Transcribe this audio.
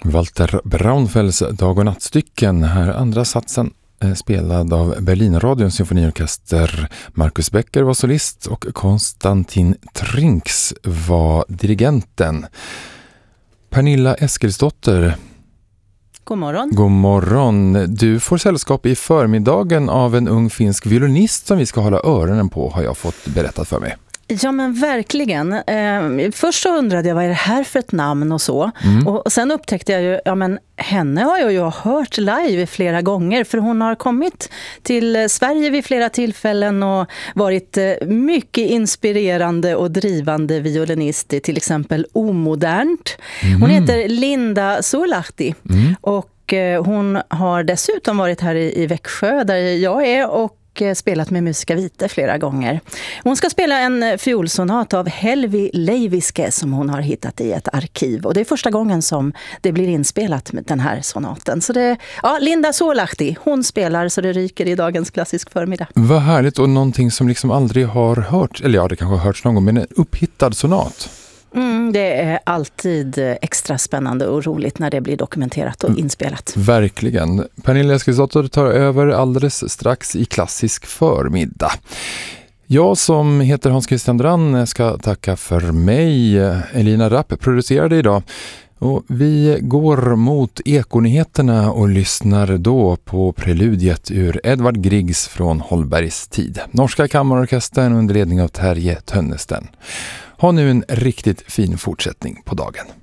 Walter Braunfelds Dag- och nattstycken, här andra satsen spelad av Berlinradions symfoniorkester. Marcus Becker var solist och Konstantin Trinks var dirigenten. Pernilla Eskilsdotter, god morgon. God morgon. Du får sällskap i förmiddagen av en ung finsk violinist som vi ska hålla öronen på, har jag fått berättat för mig. Ja, men verkligen. Först så undrade jag vad är det här för ett namn och så. Och sen upptäckte jag ju, ja men henne har jag ju hört live flera gånger, för hon har kommit till Sverige vid flera tillfällen och varit mycket inspirerande och drivande violinist i till exempel Omodernt. Hon heter Linda Suolahti och hon har dessutom varit här i Växjö där jag är och spelat med Musica Vitae flera gånger. Hon ska spela en fiolsonat av Helvi Leiviske som hon har hittat i ett arkiv. Och det är första gången som det blir inspelat med den här sonaten. Så det, ja, Linda Suolahti, hon spelar så det ryker i dagens klassisk förmiddag. Vad härligt, och någonting som liksom aldrig har hört, eller ja, det kanske har hörts någon gång, men en upphittad sonat. Det är alltid extra spännande och roligt när det blir dokumenterat och inspelat. Verkligen. Pernilla Eskilsdotter tar över alldeles strax i klassisk förmiddag. Jag som heter Hans Christian Drann ska tacka för mig. Elina Rapp producerade idag. Och vi går mot ekonyheterna och lyssnar då på preludiet ur Edvard Griegs från Holbergs tid. Norska kammarorkestern under ledning av Terje Tönnesten. Ha nu en riktigt fin fortsättning på dagen.